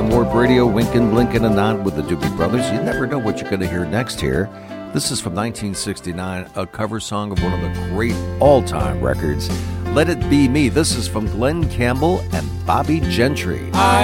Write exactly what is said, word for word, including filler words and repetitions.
on Warp Radio, winking, blinking, and nod with the Doobie Brothers. You never know what you're going to hear next here. This is from nineteen sixty-nine, a cover song of one of the great all-time records, Let It Be Me. This is from Glenn Campbell and Bobby Gentry. I